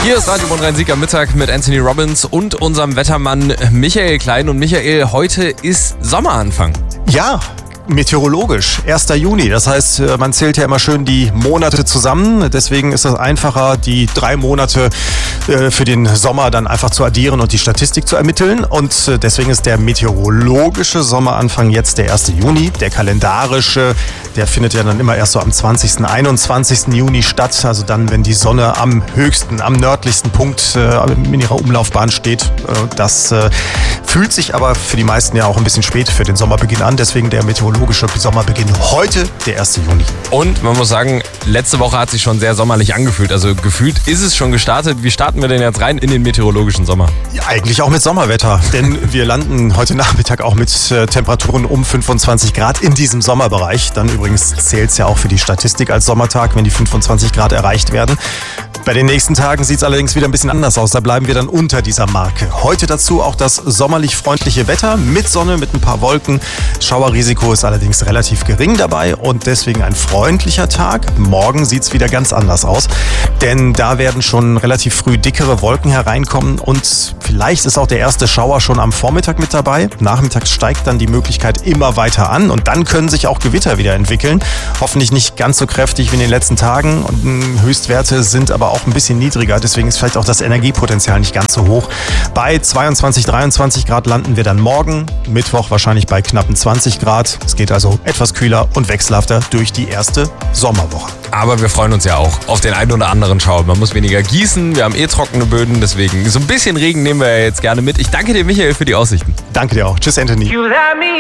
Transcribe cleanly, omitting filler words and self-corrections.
Hier ist Radio Bonn-Rhein-Sieg am Mittag mit Anthony Robbins und unserem Wettermann Michael Klein. Und Michael, heute ist Sommeranfang. Ja, meteorologisch, 1. Juni. Das heißt, man zählt ja immer schön die Monate zusammen. Deswegen ist es einfacher, die 3 Monate für den Sommer dann einfach zu addieren und die Statistik zu ermitteln. Und deswegen ist der meteorologische Sommeranfang jetzt der 1. Juni. Der kalendarische, der findet ja dann immer erst so am 20., 21. Juni statt. Also dann, wenn die Sonne am höchsten, am nördlichsten Punkt in ihrer Umlaufbahn steht. Das fühlt sich aber für die meisten ja auch ein bisschen spät für den Sommerbeginn an. Deswegen der meteorologische Sommerbeginn heute, der 1. Juni. Und man muss sagen, letzte Woche hat sich schon sehr sommerlich angefühlt. Also gefühlt ist es schon gestartet. Wie starten wir denn jetzt rein in den meteorologischen Sommer? Ja, eigentlich auch mit Sommerwetter. Denn wir landen heute Nachmittag auch mit Temperaturen um 25 Grad in diesem Sommerbereich. Dann übrigens zählt es ja auch für die Statistik als Sommertag, wenn die 25 Grad erreicht werden. Bei den nächsten Tagen sieht es allerdings wieder ein bisschen anders aus. Da bleiben wir dann unter dieser Marke. Heute dazu auch das sommerlich freundliche Wetter mit Sonne, mit ein paar Wolken. Schauerrisiko ist allerdings relativ gering dabei und deswegen ein freundlicher Tag. Morgen sieht es wieder ganz anders aus, denn da werden schon relativ früh dickere Wolken hereinkommen und vielleicht ist auch der erste Schauer schon am Vormittag mit dabei. Nachmittags steigt dann die Möglichkeit immer weiter an und dann können sich auch Gewitter wieder entwickeln. Hoffentlich nicht ganz so kräftig wie in den letzten Tagen. Und Höchstwerte sind aber auch ein bisschen niedriger, deswegen ist vielleicht auch das Energiepotenzial nicht ganz so hoch. Bei 22, 23 Grad landen wir dann morgen, Mittwoch wahrscheinlich bei knappen 20 Grad. Es geht also etwas kühler und wechselhafter durch die erste Sommerwoche. Aber wir freuen uns ja auch auf den einen oder anderen Schauer. Man muss weniger gießen, wir haben trockene Böden, deswegen so ein bisschen Regen nehmen wir ja jetzt gerne mit. Ich danke dir, Michael, für die Aussichten. Danke dir auch. Tschüss, Anthony.